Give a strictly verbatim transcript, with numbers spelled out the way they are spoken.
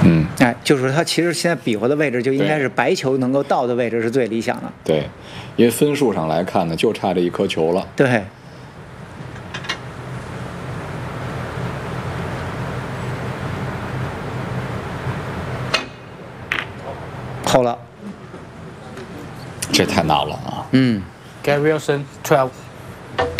嗯， 哎，就是说他其实现在比划的位置就应该是白球能够到的位置是最理想的。 对，因为分数上来看呢，就差这一颗球了。 对。扣了。 这太难了啊。 嗯。 Gary Wilson twelve。